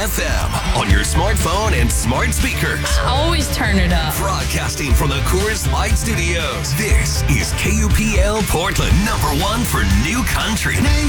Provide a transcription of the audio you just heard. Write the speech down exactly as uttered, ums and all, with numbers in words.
F M on your smartphone and smart speakers. I always turn it up. Broadcasting from the Coors Light Studios. This is K U P L Portland, number one for new country.